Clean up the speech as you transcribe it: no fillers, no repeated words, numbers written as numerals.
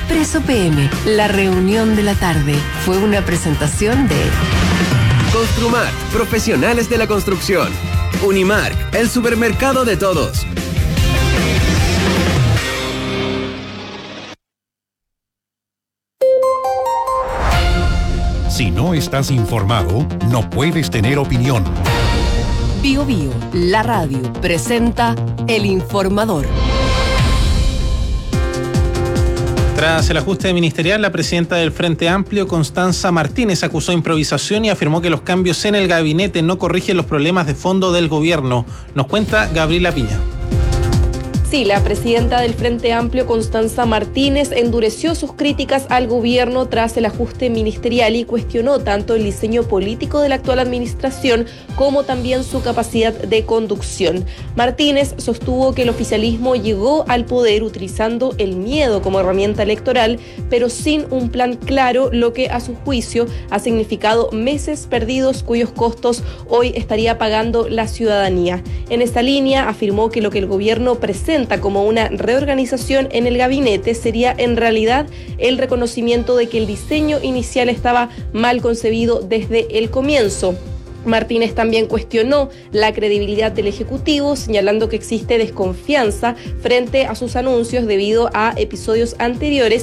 Expreso PM, la reunión de la tarde. Fue una presentación de Construmart, profesionales de la construcción. Unimark, el supermercado de todos. Si no estás informado, no puedes tener opinión. Bio Bio, la radio, presenta El Informador. Tras el ajuste ministerial, la presidenta del Frente Amplio, Constanza Martínez, acusó improvisación y afirmó que los cambios en el gabinete no corrigen los problemas de fondo del gobierno. Nos cuenta Gabriela Piña. Sí, la presidenta del Frente Amplio, Constanza Martínez, endureció sus críticas al gobierno tras el ajuste ministerial y cuestionó tanto el diseño político de la actual administración como también su capacidad de conducción. Martínez sostuvo que el oficialismo llegó al poder utilizando el miedo como herramienta electoral, pero sin un plan claro, lo que a su juicio ha significado meses perdidos cuyos costos hoy estaría pagando la ciudadanía. En esta línea afirmó que lo que el gobierno presenta como una reorganización en el gabinete sería en realidad el reconocimiento de que el diseño inicial estaba mal concebido desde el comienzo. Martínez también cuestionó la credibilidad del Ejecutivo, señalando que existe desconfianza frente a sus anuncios debido a episodios anteriores